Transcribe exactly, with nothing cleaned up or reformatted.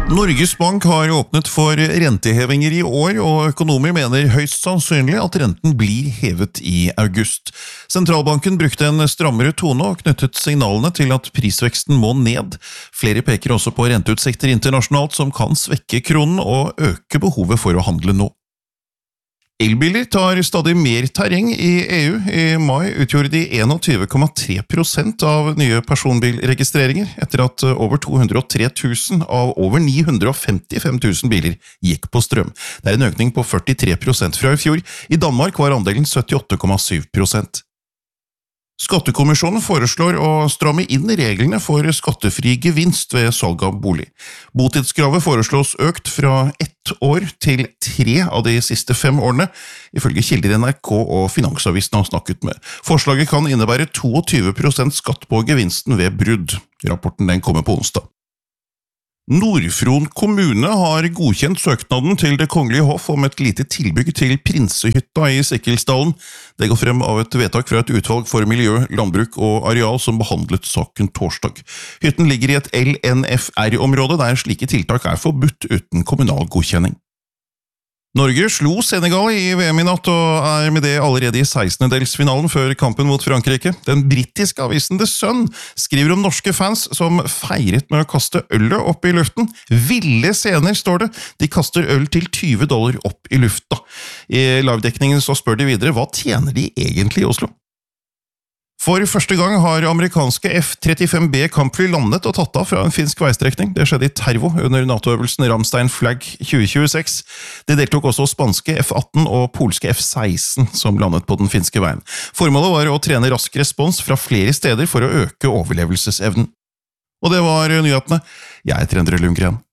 Norges Bank har åpnet for rentehevinger i år, og økonomer mener høyst sannsynlig at renten blir hevet i august. Sentralbanken brukte en strammere tone og knyttet signalene til at prisveksten må ned. Flere peker også på renteutsikter internasjonalt som kan svekke kronen og øke behovet for å handle nå. Elbiler tar stadig mer terreng i E U. I mai utgjorde de tjueen komma tre prosent av nye personbilregistreringer, etter at over to hundre og tre tusen av over ni hundre og femtifem tusen biler gikk på strøm. Det er en økning på førtitre prosent fra i fjor. I Danmark var andelen syttiåtte komma syv prosent. Skattekommisjonen foreslår å stramme inn reglene for skattefri gevinst ved salg av bolig. Botidskravet foreslås økt fra ett år til tre av de siste fem årene, ifølge kilder N R K og Finansavisen har snakket med. Forslaget kan innebære tjueto prosent skatt på gevinsten ved brudd. Rapporten den kommer på onsdag. Nord-Fron kommune har godkjent søknaden til Det Kongelige Hoff om et lite tilbygg til Prinsehytta i Sikkelsdalen. Det går frem av et vedtak fra et utvalg for miljø, landbruk og areal som behandlet saken torsdag. Hytten ligger i et L N F R-område der slike tiltak er forbudt uten kommunal godkjenning. Norge slo Senegal i V M i natt og er med det allerede i sekstendedelsfinalen før kampen mot Frankrike. Den britiske avisen The Sun skriver om norske fans som feiret med å kaste ølet opp i luften. Ville scener, står det. De kaster øl til tyve dollar opp i lufta. I livedekningen så spør de videre, hva tjener de egentlig i Oslo? For første gang har amerikanske F trettifem B kampfly landet og tatt av fra en finsk veistrekning. Det skjedde i Tervo under NATO-øvelsen Ramstein Flag tjue tjueseks. Det deltok også spanske F atten og polske F seksten som landet på den finske veien. Formålet var å trene rask respons fra flere steder for å øke overlevelsesevnen. Og det var nyhetene. Jeg heter Endre Lundgren.